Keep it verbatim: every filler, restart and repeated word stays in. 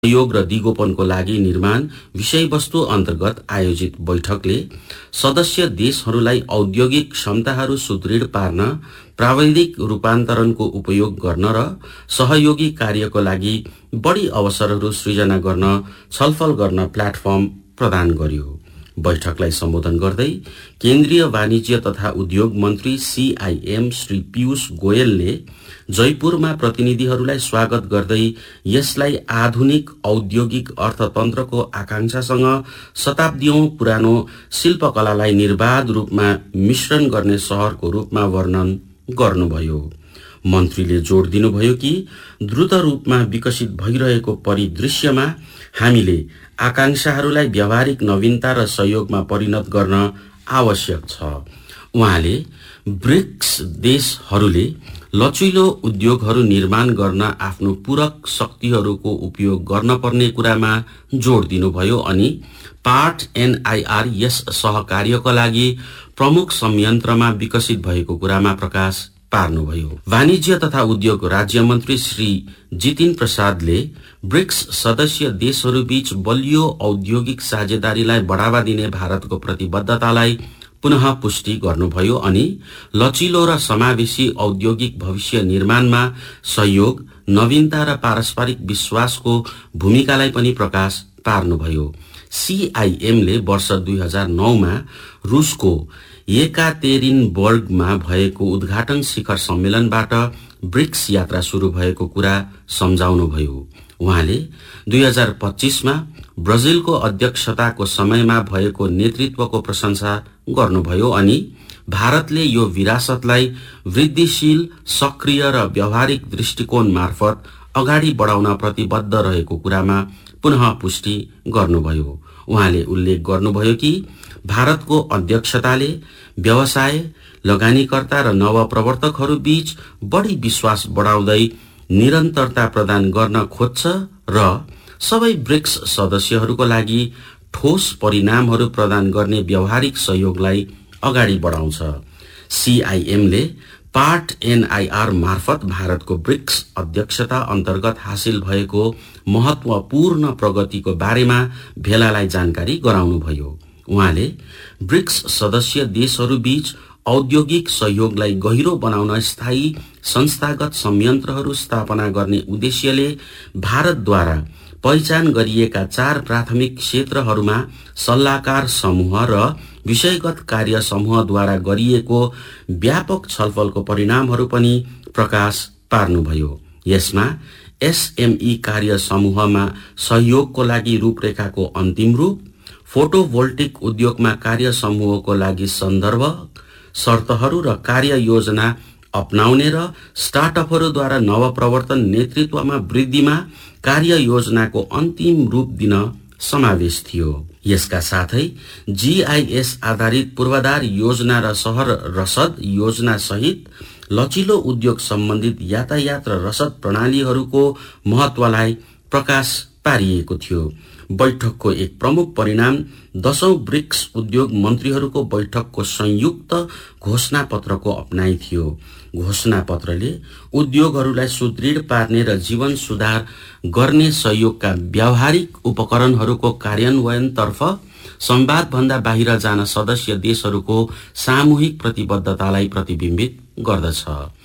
सहयोग र दिगोपनको लागि निर्माण विषयवस्तु अन्तर्गत आयोजित बैठकले सदस्य देशहरूलाई औद्योगिक क्षमताहरू सुदृढ पार्न, प्राविधिक रूपान्तरणको उपयोग गर्न र सहयोगी कार्यको लागि बढी अवसरहरू सृजना गर्न छलफल गर्न प्लेटफर्म प्रदान गर्यो। बैठकलाई सम्बोधन गर्दै केन्द्रीय वाणिज्य तथा उद्योग मन्त्री सीआईएम श्री पीयूष गोयलले जयपुरमा प्रतिनिधिहरूलाई स्वागत गर्दै यसलाई आधुनिक औद्योगिक अर्थतन्त्रको आकांक्षासँग शताब्दीौं पुरानो शिल्पकलालाई निर्बाध रूपमा मिश्रण गर्ने शहरको रूपमा वर्णन गर्नुभयो। मन्त्रीले जोड दिनुभयो कि द्रुत रूपमा विकसित भइरहेको परिदृश्यमा हामीले आकांक्षाहरूलाई व्यावहारिक नवीनता र सहयोगमा परिणत गर्न आवश्यक छ। उहाँले ब्रिक्स देशहरूले लचिलो उद्योगहरू निर्माण गर्न आफ्नो पूरक शक्तिहरूको उपयोग गर्न पर्ने कुरामा जोड दिनुभयो अनि पार्ट एनआईआर यस सहकार्यका लागि प्रमुख संयन्त्रमा विकसित भएको कुरामा प्रकाश पार्नुभयो। वाणिज्य तथा उद्योग राज्य मन्त्री श्री जितिन प्रसादले ब्रिक्स सदस्य देशहरूबीच बलियो औद्योगिक साझेदारीलाई बढ़ावा दिने भारतको प्रतिबद्धतालाई पुनः पुष्टि गर्नुभयो अनि लचिलो र समावेशी औद्योगिक भविष्य निर्माणमा सहयोग, नवीनता र पारस्परिक विश्वासको भूमिकालाई पनि प्रकाश पार्नुभयो। सीआईएमले वर्ष दुई हजार नौ मा रुसको येकातेरिनबर्गमा भएको उद्घाटन शिखर सम्मेलनबाट ब्रिक्स यात्रा शुरू भएको कुरा सम्झाउनुभयो। उहाँले दुई हजार पच्चीस मा ब्राजिलको अध्यक्षताको समयमा भएको नेतृत्वको प्रशंसा गर्नुभयो अनि भारतले यो विरासतलाई वृद्धिशील, सक्रिय र व्यावहारिक दृष्टिकोण मार्फत अगाडि बढाउन प्रतिबद्ध रहेको कुरामा पुनः पुष्टि गर्नुभयो। उहाँले उल्लेख गर्नुभयो कि भारतको अध्यक्षताले व्यवसाय, लगानीकर्ता र नवप्रवर्तकहरू बीच बढी विश्वास बढाउँदै निरन्तरता प्रदान गर्न खोज्छ र सबै ब्रिक्स सदस्यहरूको लागि ठोस परिणामहरू प्रदान गर्ने व्यावहारिक सहयोगलाई अगाडि बढाउँछ। सीआईएमले पार्ट एनआईआर मार्फत भारतको ब्रिक्स अध्यक्षता अन्तर्गत हासिल भएको महत्वपूर्ण प्रगतिको बारेमा भेलालाई जानकारी गराउनुभयो। उहाँले ब्रिक्स सदस्य देशहरूबीच औद्योगिक सहयोगलाई गहिरो बनाउन स्थायी संस्थागत संयन्त्रहरू स्थापना गर्ने उद्देश्यले भारतद्वारा पहिचान गरिएका चार प्राथमिक क्षेत्रहरूमा सल्लाहकार समूह र विषयगत कार्य समूहद्वारा गरिएको व्यापक छलफलको परिणामहरू पनि प्रकाश पार्नुभयो। यसमा एसएमई कार्य समूहमा सहयोगको लागि रूपरेखाको अन्तिम रूप, फोटोभोल्टिक उद्योगमा कार्य समूहको लागि सन्दर्भ, शर्तहरू र कार्य योजना अपनाउने र स्टार्टअपहरूद्वारा नवप्रवर्तन नेतृत्वमा वृद्धिमा कार्य योजनाको अन्तिम रूप दिन समावेश थियो। यसका साथै जीआईएस आधारित पूर्वाधार योजना र शहर रसद योजना सहित लचिलो उद्योग सम्बन्धित यातायात र रसद प्रणालीहरूको महत्वलाई प्रकाश पारिएको थियो। बैठकको एक प्रमुख परिणाम दशौं ब्रिक्स उद्योग मन्त्रीहरूको बैठकको संयुक्त घोषणा पत्रको अपनाइ थियो। घोषणा पत्रले उद्योगहरूलाई सुदृढ पार्ने र जीवन सुधार गर्ने सहयोगका व्यावहारिक उपकरणहरूको कार्यान्वयनतर्फ संवादभन्दा बाहिर जान सदस्य देशहरूको सामूहिक प्रतिबद्धतालाई प्रतिबिम्बित गर्दछ।